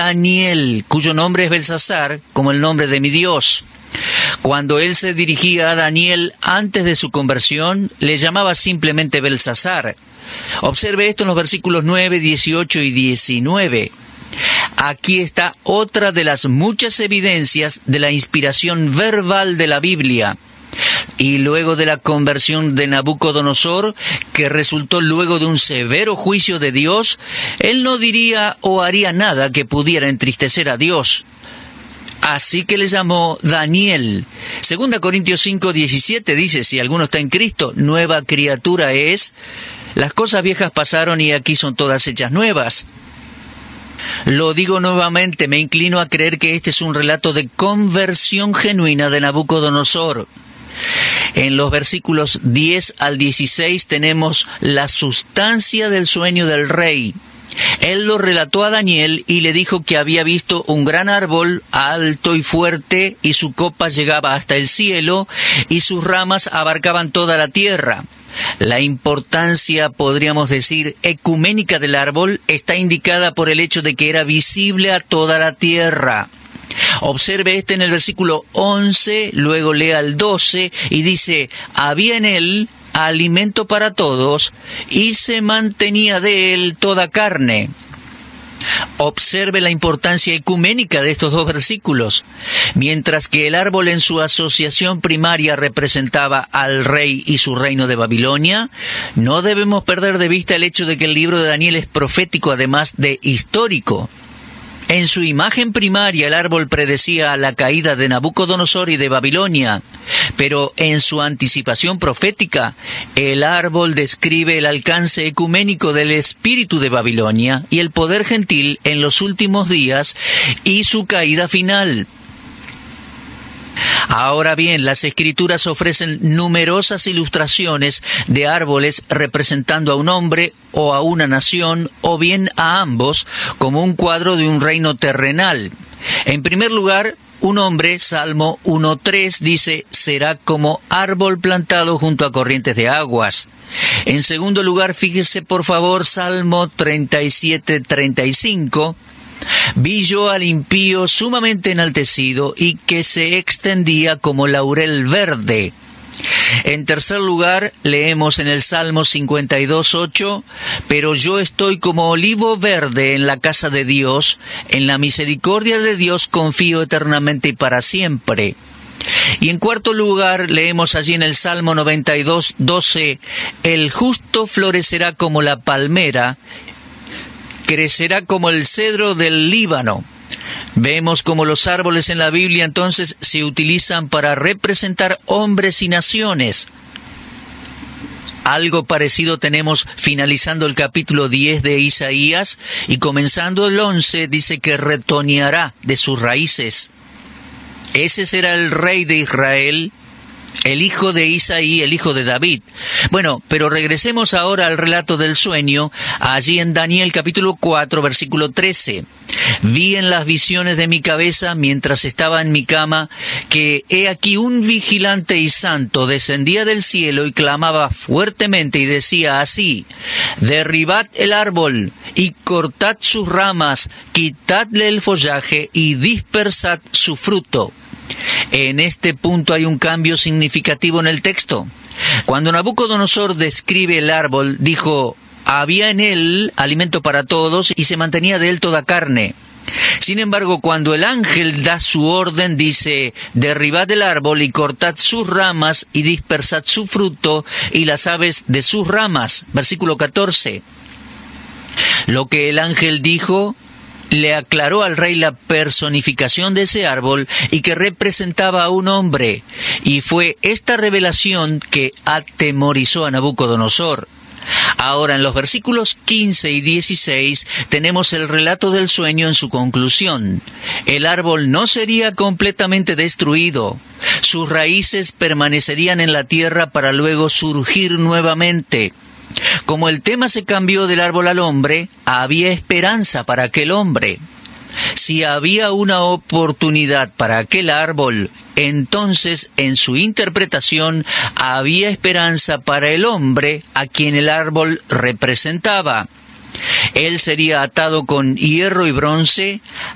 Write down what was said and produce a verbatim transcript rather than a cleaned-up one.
Daniel, cuyo nombre es Belsasar, como el nombre de mi Dios. Cuando él se dirigía a Daniel antes de su conversión, le llamaba simplemente Belsasar. Observe esto en los versículos nueve, dieciocho y diecinueve. Aquí está otra de las muchas evidencias de la inspiración verbal de la Biblia. Y luego de la conversión de Nabucodonosor, que resultó luego de un severo juicio de Dios, él no diría o haría nada que pudiera entristecer a Dios. Así que le llamó Daniel. Segunda Corintios cinco, diecisiete dice, si alguno está en Cristo, nueva criatura es. Las cosas viejas pasaron y aquí son todas hechas nuevas. Lo digo nuevamente, me inclino a creer que este es un relato de conversión genuina de Nabucodonosor. En los versículos diez al dieciséis tenemos la sustancia del sueño del rey. Él lo relató a Daniel y le dijo que había visto un gran árbol alto y fuerte y su copa llegaba hasta el cielo y sus ramas abarcaban toda la tierra. La importancia, podríamos decir, ecuménica del árbol está indicada por el hecho de que era visible a toda la tierra. Observe este en el versículo once, luego lea el doce y dice, había en él alimento para todos y se mantenía de él toda carne. Observe la importancia ecuménica de estos dos versículos. Mientras que el árbol en su asociación primaria representaba al rey y su reino de Babilonia, no debemos perder de vista el hecho de que el libro de Daniel es profético además de histórico. En su imagen primaria el árbol predecía la caída de Nabucodonosor y de Babilonia, pero en su anticipación profética, el árbol describe el alcance ecuménico del espíritu de Babilonia y el poder gentil en los últimos días y su caída final. Ahora bien, las Escrituras ofrecen numerosas ilustraciones de árboles representando a un hombre o a una nación, o bien a ambos, como un cuadro de un reino terrenal. En primer lugar, un hombre, Salmo uno tres, dice, será como árbol plantado junto a corrientes de aguas. En segundo lugar, fíjese por favor, Salmo treinta y siete, treinta y cinco, vi yo al impío sumamente enaltecido y que se extendía como laurel verde. En tercer lugar, leemos en el Salmo cincuenta y dos, ocho, pero yo estoy como olivo verde en la casa de Dios, en la misericordia de Dios confío eternamente y para siempre. Y en cuarto lugar, leemos allí en el Salmo noventa y dos, doce, el justo florecerá como la palmera, crecerá como el cedro del Líbano. Vemos como los árboles en la Biblia entonces se utilizan para representar hombres y naciones. Algo parecido tenemos finalizando el capítulo diez de Isaías y comenzando el once dice que retoñará de sus raíces. Ese será el rey de Israel, el hijo de Isaí, el hijo de David. Bueno, pero regresemos ahora al relato del sueño, allí en Daniel capítulo cuatro, versículo trece. Vi en las visiones de mi cabeza, mientras estaba en mi cama, que he aquí un vigilante y santo descendía del cielo y clamaba fuertemente y decía así, derribad el árbol y cortad sus ramas, quitadle el follaje y dispersad su fruto. En este punto hay un cambio significativo en el texto. Cuando Nabucodonosor describe el árbol, dijo, había en él alimento para todos y se mantenía de él toda carne. Sin embargo, cuando el ángel da su orden, dice, derribad el árbol y cortad sus ramas y dispersad su fruto y las aves de sus ramas. Versículo catorce. Lo que el ángel dijo le aclaró al rey la personificación de ese árbol y que representaba a un hombre, y fue esta revelación que atemorizó a Nabucodonosor. Ahora, en los versículos quince y dieciséis tenemos el relato del sueño en su conclusión. El árbol no sería completamente destruido. Sus raíces permanecerían en la tierra para luego surgir nuevamente. Como el tema se cambió del árbol al hombre, había esperanza para aquel hombre. Si había una oportunidad para aquel árbol, entonces en su interpretación había esperanza para el hombre a quien el árbol representaba. Él sería atado con hierro y bronce,